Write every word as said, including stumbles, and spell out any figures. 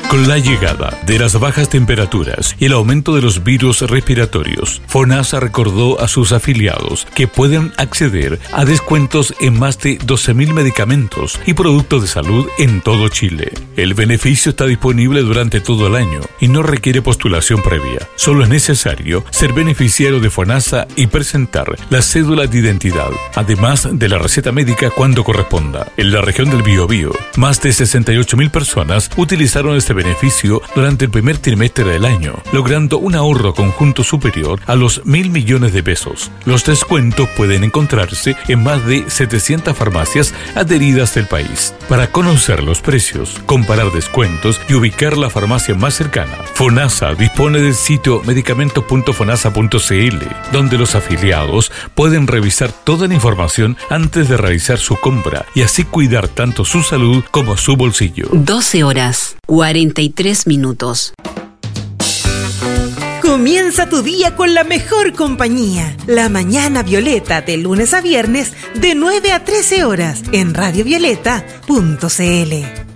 Con la llegada de las bajas temperaturas y el aumento de los virus respiratorios, FONASA recordó a sus afiliados que pueden acceder a descuentos en más de doce mil medicamentos y productos de salud en todo Chile. El beneficio está disponible durante todo el año y no requiere postulación previa. Solo es necesario ser beneficiario de FONASA y presentar la cédula de identidad, además de la receta médica cuando corresponda. En la región del Biobío, más de sesenta y ocho mil personas utilizaron este beneficio durante el primer trimestre del año, logrando un ahorro conjunto superior a los mil millones de pesos. Los descuentos pueden encontrarse en más de setecientas farmacias adheridas del país. Para conocer los precios, comparar descuentos y ubicar la farmacia más cercana, FONASA dispone del sitio medicamentos punto fonasa punto cl, donde los afiliados pueden revisar toda la información antes de realizar su compra y así cuidar tanto su salud como su bolsillo. doce horas, cuarenta y tres minutos. Comienza tu día con la mejor compañía. La Mañana Violeta, de lunes a viernes, de nueve a trece horas, en radio violeta punto cl.